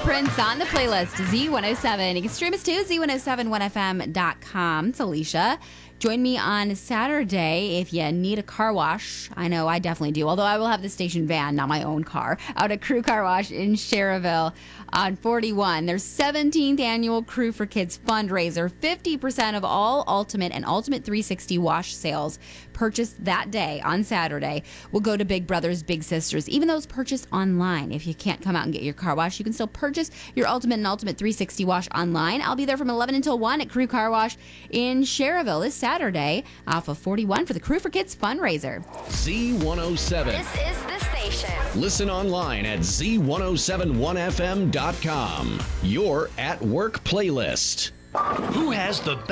Prince on the playlist, Z107. You can stream us too, Z1071FM.com. It's Alicia. Join me on Saturday if you need a car wash. I know I definitely do, although I will have the station van, not my own car, out at Crew Car Wash in Cherville on 41. Their 17th annual Crew for Kids fundraiser. 50% of all Ultimate and Ultimate 360 wash sales purchased that day on Saturday will go to Big Brothers Big Sisters, even those purchased online. If you can't come out and get your car wash, you can still purchase your Ultimate and Ultimate 360 wash online. I'll be there from 11 until 1 at Crew Car Wash in Cherville this Saturday off of 41 for the Crew for Kids fundraiser. Z107. This is the station. Listen online at Z1071FM.com. Your at work playlist. Who has the